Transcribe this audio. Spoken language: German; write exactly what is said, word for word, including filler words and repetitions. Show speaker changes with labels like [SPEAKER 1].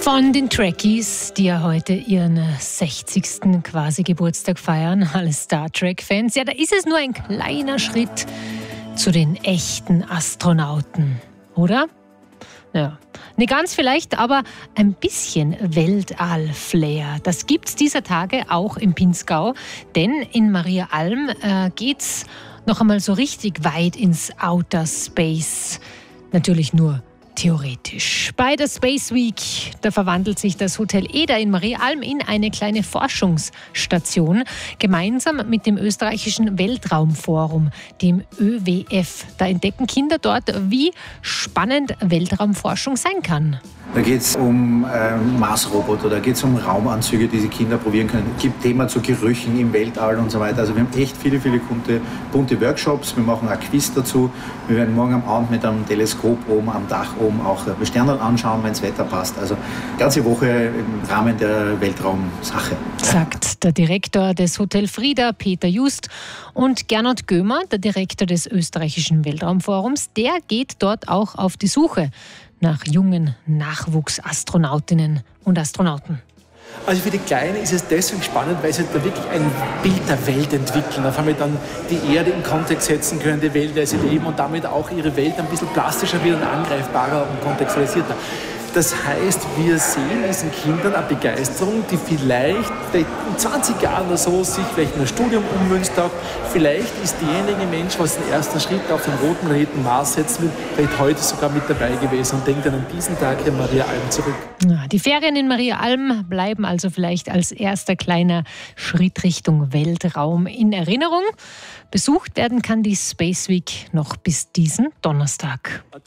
[SPEAKER 1] Von den Trekkies, die ja heute ihren sechzigsten quasi Geburtstag feiern, alle Star Trek-Fans. Ja, da ist es nur ein kleiner Schritt zu den echten Astronauten, oder? Ja, nicht ganz vielleicht, aber ein bisschen Weltall-Flair. Das gibt's dieser Tage auch im Pinzgau, denn in Mariaalm äh, geht's noch einmal so richtig weit ins Outer Space. Natürlich nur theoretisch. Bei der Space Week, da verwandelt sich das Hotel Eder in Mariaalm in eine kleine Forschungsstation, gemeinsam mit dem österreichischen Weltraumforum, dem Ö W F. Da entdecken Kinder dort, wie spannend Weltraumforschung sein kann.
[SPEAKER 2] Da geht es um äh, Mars-Roboter, da geht es um Raumanzüge, die die Kinder probieren können. Es gibt Thema zu Gerüchen im Weltall und so weiter. Also wir haben echt viele, viele bunte, bunte Workshops. Wir machen ein Quiz dazu. Wir werden morgen am Abend mit einem Teleskop oben am Dach oben auch Sterne anschauen, wenn das Wetter passt. Also ganze Woche im Rahmen der Weltraumsache.
[SPEAKER 1] Sagt der Direktor des Hotel Frieda, Peter Just. Und Gernot Gömer, der Direktor des österreichischen Weltraumforums, der geht dort auch auf die Suche nach jungen Nachwuchsastronautinnen und Astronauten.
[SPEAKER 3] Also für die Kleinen ist es deswegen spannend, weil sie da wirklich ein Bild der Welt entwickeln. Auf einmal dann die Erde in Kontext setzen können, die Welt, in der sie leben, und damit auch ihre Welt ein bisschen plastischer wird und angreifbarer und kontextualisierter. Das heißt, wir sehen diesen Kindern eine Begeisterung, die vielleicht in zwanzig Jahren oder so sich vielleicht in ein Studium ummünzt hat. Vielleicht ist derjenige Mensch, was den ersten Schritt auf den roten Planeten Mars setzen will, vielleicht heute sogar mit dabei gewesen und denkt dann an diesen Tag in Mariaalm zurück.
[SPEAKER 1] Ja, die Ferien in Mariaalm bleiben also vielleicht als erster kleiner Schritt Richtung Weltraum in Erinnerung. Besucht werden kann die Space Week noch bis diesen Donnerstag.